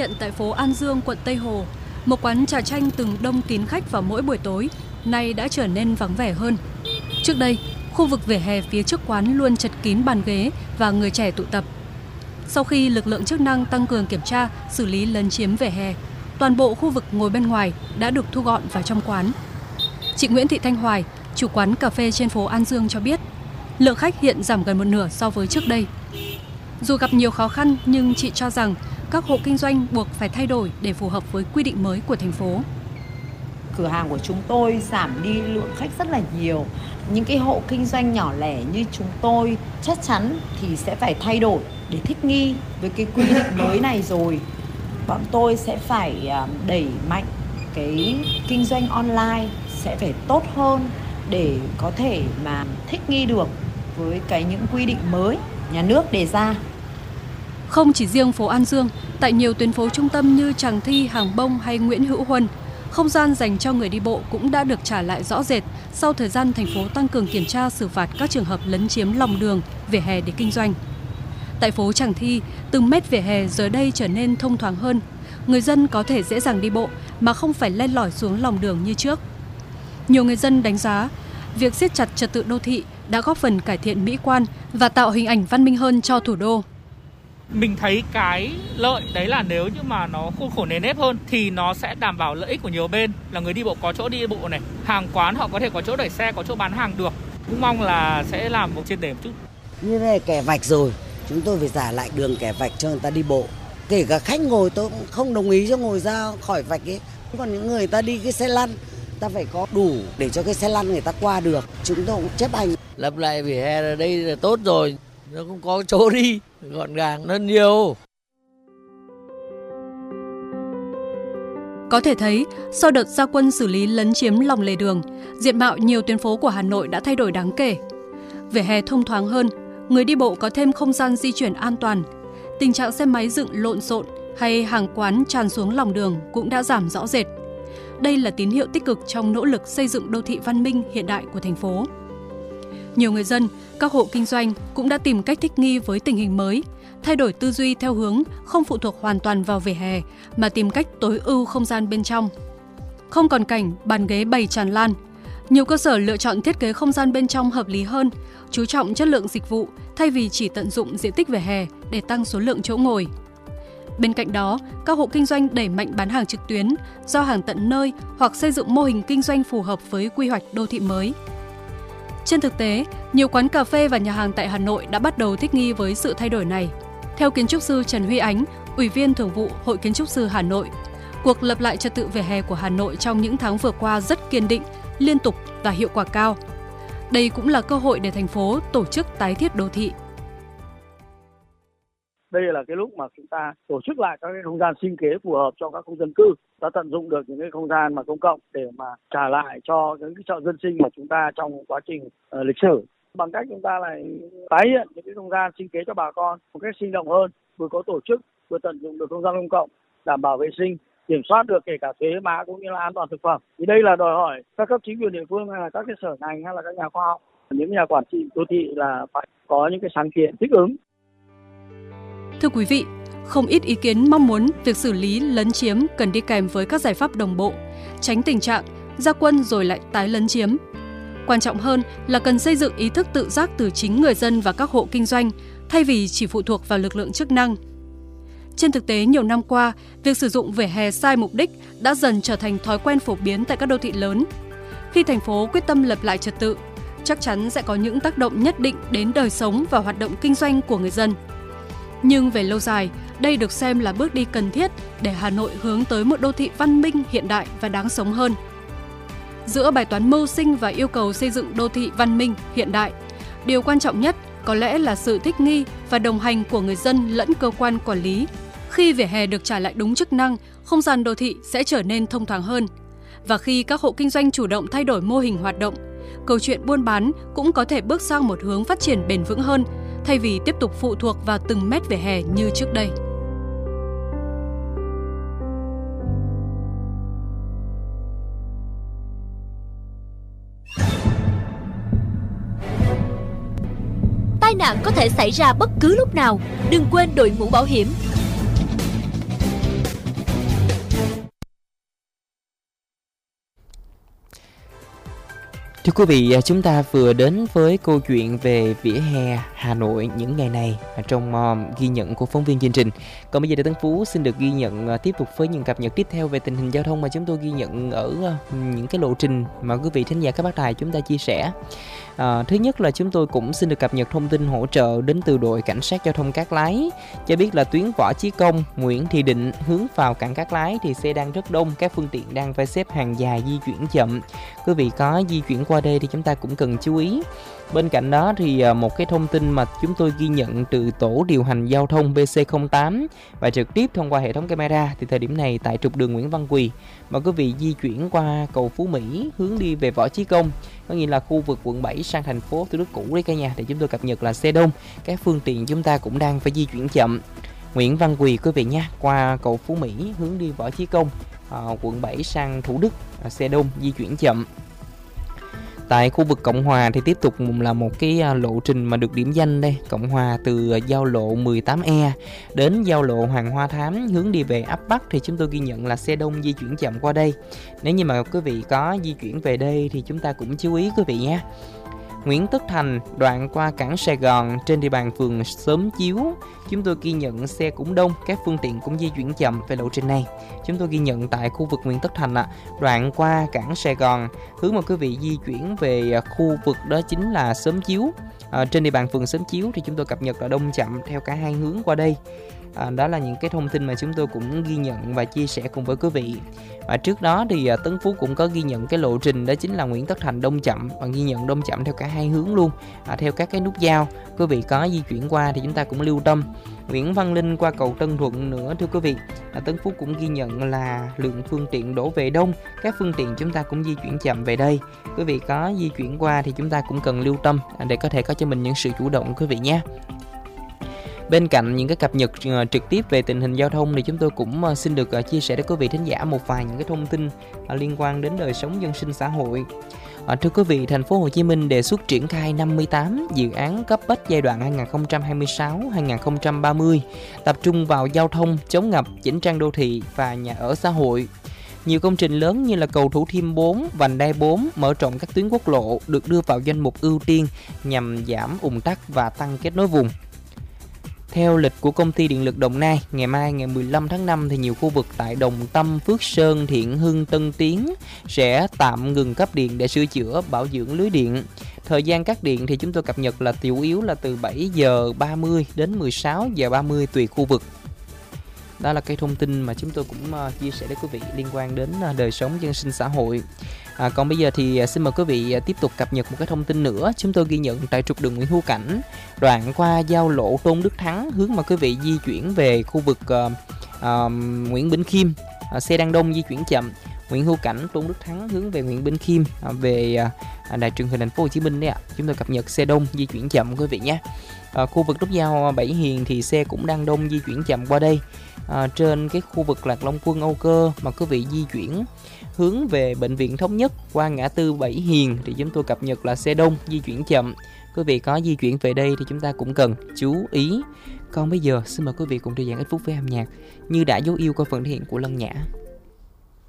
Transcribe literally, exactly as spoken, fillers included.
hiện tại phố An Dương, quận Tây Hồ, một quán trà chanh từng đông kín khách vào mỗi buổi tối, nay đã trở nên vắng vẻ hơn. Trước đây, khu vực vỉa hè phía trước quán luôn chật kín bàn ghế và người trẻ tụ tập. Sau khi lực lượng chức năng tăng cường kiểm tra, xử lý lấn chiếm vỉa hè, toàn bộ khu vực ngồi bên ngoài đã được thu gọn vào trong quán. Chị Nguyễn Thị Thanh Hoài, chủ quán cà phê trên phố An Dương cho biết, lượng khách hiện giảm gần một nửa so với trước đây. Dù gặp nhiều khó khăn nhưng chị cho rằng các hộ kinh doanh buộc phải thay đổi để phù hợp với quy định mới của thành phố. Cửa hàng của chúng tôi giảm đi lượng khách rất là nhiều. Những cái hộ kinh doanh nhỏ lẻ như chúng tôi chắc chắn thì sẽ phải thay đổi để thích nghi với cái quy định mới này rồi. Bọn tôi sẽ phải đẩy mạnh cái kinh doanh online, sẽ phải tốt hơn để có thể mà thích nghi được với cái những quy định mới nhà nước đề ra. Không chỉ riêng phố An Dương, tại nhiều tuyến phố trung tâm như Tràng Thi, Hàng Bông hay Nguyễn Hữu Huân, không gian dành cho người đi bộ cũng đã được trả lại rõ rệt sau thời gian thành phố tăng cường kiểm tra xử phạt các trường hợp lấn chiếm lòng đường, vỉa hè để kinh doanh. Tại phố Tràng Thi, từng mét vỉa hè giờ đây trở nên thông thoáng hơn. Người dân có thể dễ dàng đi bộ mà không phải len lỏi xuống lòng đường như trước. Nhiều người dân đánh giá, việc siết chặt trật tự đô thị đã góp phần cải thiện mỹ quan và tạo hình ảnh văn minh hơn cho thủ đô. Mình thấy cái lợi đấy là nếu như mà nó khuôn khổ nền nếp hơn thì nó sẽ đảm bảo lợi ích của nhiều bên, là người đi bộ có chỗ đi bộ này, hàng quán họ có thể có chỗ đẩy xe, có chỗ bán hàng được. Cũng mong là sẽ làm một triệt để một chút. Như này kẻ vạch rồi, chúng tôi phải giả lại đường kẻ vạch cho người ta đi bộ. Kể cả khách ngồi tôi cũng không đồng ý cho ngồi ra khỏi vạch ấy. Còn những người ta đi cái xe lăn, ta phải có đủ để cho cái xe lăn người ta qua được. Chúng tôi cũng chấp hành. Lập lại vỉa hè ở đây là tốt rồi, nó cũng có chỗ đi, gọn gàng hơn nhiều. Có thể thấy, sau đợt ra quân xử lý lấn chiếm lòng lề đường, diện mạo nhiều tuyến phố của Hà Nội đã thay đổi đáng kể. Vỉa hè thông thoáng hơn, người đi bộ có thêm không gian di chuyển an toàn. Tình trạng xe máy dựng lộn xộn hay hàng quán tràn xuống lòng đường cũng đã giảm rõ rệt. Đây là tín hiệu tích cực trong nỗ lực xây dựng đô thị văn minh hiện đại của thành phố. Nhiều người dân, các hộ kinh doanh cũng đã tìm cách thích nghi với tình hình mới, thay đổi tư duy theo hướng không phụ thuộc hoàn toàn vào vỉa hè mà tìm cách tối ưu không gian bên trong. Không còn cảnh bàn ghế bày tràn lan, nhiều cơ sở lựa chọn thiết kế không gian bên trong hợp lý hơn, chú trọng chất lượng dịch vụ thay vì chỉ tận dụng diện tích vỉa hè để tăng số lượng chỗ ngồi. Bên cạnh đó, các hộ kinh doanh đẩy mạnh bán hàng trực tuyến, giao hàng tận nơi hoặc xây dựng mô hình kinh doanh phù hợp với quy hoạch đô thị mới. Trên thực tế, nhiều quán cà phê và nhà hàng tại Hà Nội đã bắt đầu thích nghi với sự thay đổi này. Theo kiến trúc sư Trần Huy Ánh, Ủy viên Thường vụ Hội Kiến trúc sư Hà Nội, cuộc lập lại trật tự vỉa hè của Hà Nội trong những tháng vừa qua rất kiên định, liên tục và hiệu quả cao. Đây cũng là cơ hội để thành phố tổ chức tái thiết đô thị. Đây là cái lúc mà chúng ta tổ chức lại các cái không gian sinh kế phù hợp cho các khu dân cư, ta tận dụng được những cái không gian mà công cộng để mà trả lại cho những cái chợ dân sinh của chúng ta trong quá trình uh, lịch sử, bằng cách chúng ta lại tái hiện những cái không gian sinh kế cho bà con một cách sinh động hơn, vừa có tổ chức vừa tận dụng được không gian công cộng, đảm bảo vệ sinh, kiểm soát được kể cả thuế má cũng như là an toàn thực phẩm. Thì đây là đòi hỏi các cấp chính quyền địa phương hay là các cái sở ngành hay là các nhà khoa học, những nhà quản trị đô thị là phải có những cái sáng kiến thích ứng. Thưa quý vị, không ít ý kiến mong muốn việc xử lý lấn chiếm cần đi kèm với các giải pháp đồng bộ, tránh tình trạng ra quân rồi lại tái lấn chiếm. Quan trọng hơn là cần xây dựng ý thức tự giác từ chính người dân và các hộ kinh doanh, thay vì chỉ phụ thuộc vào lực lượng chức năng. Trên thực tế, nhiều năm qua, việc sử dụng vỉa hè sai mục đích đã dần trở thành thói quen phổ biến tại các đô thị lớn. Khi thành phố quyết tâm lập lại trật tự, chắc chắn sẽ có những tác động nhất định đến đời sống và hoạt động kinh doanh của người dân. Nhưng về lâu dài, đây được xem là bước đi cần thiết để Hà Nội hướng tới một đô thị văn minh, hiện đại và đáng sống hơn. Giữa bài toán mưu sinh và yêu cầu xây dựng đô thị văn minh, hiện đại, điều quan trọng nhất có lẽ là sự thích nghi và đồng hành của người dân lẫn cơ quan quản lý. Khi vỉa hè được trả lại đúng chức năng, không gian đô thị sẽ trở nên thông thoáng hơn. Và khi các hộ kinh doanh chủ động thay đổi mô hình hoạt động, câu chuyện buôn bán cũng có thể bước sang một hướng phát triển bền vững hơn, thay vì tiếp tục phụ thuộc vào từng mét vỉa hè như trước đây. Tai nạn có thể xảy ra bất cứ lúc nào, đừng quên đội mũ bảo hiểm. Thưa quý vị, chúng ta vừa đến với câu chuyện về vỉa hè Hà Nội những ngày này trong uh, ghi nhận của phóng viên chương trình. Còn bây giờ Tấn Phú xin được ghi nhận uh, tiếp tục với những cập nhật tiếp theo về tình hình giao thông mà chúng tôi ghi nhận ở uh, những cái lộ trình mà quý vị thính giả các bác đài chúng ta chia sẻ. À, thứ nhất là chúng tôi cũng xin được cập nhật thông tin hỗ trợ đến từ đội cảnh sát giao thông Cát Lái, cho biết là tuyến Võ Chí Công, Nguyễn Thị Định hướng vào cảng Cát Lái thì xe đang rất đông, các phương tiện đang phải xếp hàng dài di chuyển chậm. Quý vị có di chuyển qua đây thì chúng ta cũng cần chú ý. Bên cạnh đó thì một cái thông tin mà chúng tôi ghi nhận từ tổ điều hành giao thông B C không tám và trực tiếp thông qua hệ thống camera thì thời điểm này tại trục đường Nguyễn Văn Quỳ mà quý vị di chuyển qua cầu Phú Mỹ hướng đi về Võ Chí Công, có nghĩa là khu vực quận bảy sang thành phố Thủ Đức cũ đấy cả nhà, thì chúng tôi cập nhật là xe đông, các phương tiện chúng ta cũng đang phải di chuyển chậm. Nguyễn Văn Quỳ quý vị nha, qua cầu Phú Mỹ hướng đi Võ Chí Công, à, quận bảy sang Thủ Đức, à, xe đông di chuyển chậm. Tại khu vực Cộng Hòa thì tiếp tục là một cái lộ trình mà được điểm danh đây. Cộng Hòa từ giao lộ mười tám E đến giao lộ Hoàng Hoa Thám hướng đi về ấp Bắc thì chúng tôi ghi nhận là xe đông di chuyển chậm qua đây. Nếu như mà quý vị có di chuyển về đây thì chúng ta cũng chú ý quý vị nhé. Nguyễn Tất Thành đoạn qua cảng Sài Gòn trên địa bàn phường Xóm Chiếu, chúng tôi ghi nhận xe cũng đông, các phương tiện cũng di chuyển chậm về lộ trình này. Chúng tôi ghi nhận tại khu vực Nguyễn Tất Thành ạ, đoạn qua cảng Sài Gòn hướng mà quý vị di chuyển về khu vực đó chính là Xóm Chiếu. À, trên địa bàn phường Xóm Chiếu thì chúng tôi cập nhật là đông chậm theo cả hai hướng qua đây. À, đó là những cái thông tin mà chúng tôi cũng ghi nhận và chia sẻ cùng với quý vị. Và trước đó thì à, Tấn Phú cũng có ghi nhận cái lộ trình đó chính là Nguyễn Tất Thành đông chậm, và ghi nhận đông chậm theo cả hai hướng luôn, à, theo các cái nút giao. Quý vị có di chuyển qua thì chúng ta cũng lưu tâm. Nguyễn Văn Linh qua cầu Tân Thuận nữa thưa quý vị, à, Tấn Phú cũng ghi nhận là lượng phương tiện đổ về đông, các phương tiện chúng ta cũng di chuyển chậm về đây. Quý vị có di chuyển qua thì chúng ta cũng cần lưu tâm à, để có thể có cho mình những sự chủ động quý vị nhé. Bên cạnh những cái cập nhật uh, trực tiếp về tình hình giao thông thì chúng tôi cũng uh, xin được uh, chia sẻ đến quý vị thính giả một vài những cái thông tin uh, liên quan đến đời sống dân sinh xã hội. Uh, thưa quý vị, thành phố Hồ Chí Minh đề xuất triển khai năm mươi tám dự án cấp bách giai đoạn hai nghìn không trăm hai mươi sáu đến hai nghìn không trăm ba mươi, tập trung vào giao thông, chống ngập, chỉnh trang đô thị và nhà ở xã hội. Nhiều công trình lớn như là cầu Thủ Thiêm bốn, vành đai bốn, mở rộng các tuyến quốc lộ được đưa vào danh mục ưu tiên nhằm giảm ùn tắc và tăng kết nối vùng. Theo lịch của Công ty Điện lực Đồng Nai, ngày mai ngày mười lăm tháng năm thì nhiều khu vực tại Đồng Tâm, Phước Sơn, Thiện Hưng, Tân Tiến sẽ tạm ngừng cấp điện để sửa chữa, bảo dưỡng lưới điện. Thời gian cắt điện thì chúng tôi cập nhật là chủ yếu là từ bảy giờ ba mươi đến mười sáu giờ ba mươi tùy khu vực. Đó là cái thông tin mà chúng tôi cũng uh, chia sẻ với quý vị liên quan đến uh, đời sống dân sinh xã hội. À, còn bây giờ thì uh, xin mời quý vị uh, tiếp tục cập nhật một cái thông tin nữa. Chúng tôi ghi nhận tại trục đường Nguyễn Hữu Cảnh, đoạn qua giao lộ Tôn Đức Thắng, hướng mà quý vị di chuyển về khu vực uh, uh, Nguyễn Bỉnh Khiêm, uh, xe đang đông di chuyển chậm. Nguyễn Hữu Cảnh, Tôn Đức Thắng hướng về Nguyễn Bỉnh Khiêm, uh, về uh, đài truyền hình thành phố Hồ Chí Minh đấy ạ. Chúng tôi cập nhật xe đông di chuyển chậm quý vị nhé. À, khu vực nút giao Bảy Hiền thì xe cũng đang đông di chuyển chậm qua đây. À, trên cái khu vực Lạc Long Quân, Âu Cơ mà quý vị di chuyển hướng về Bệnh viện Thống Nhất qua ngã tư Bảy Hiền thì chúng tôi cập nhật là xe đông di chuyển chậm. Quý vị có di chuyển về đây thì chúng ta cũng cần chú ý. Còn bây giờ xin mời quý vị cùng thư giãn ít phút với âm nhạc như đã dấu yêu qua phần thể hiện của Lân Nhã.